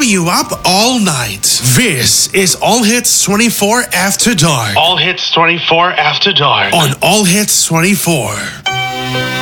you up all night. This is All Hits 24 After Dark. All Hits 24 After Dark. On All Hits 24.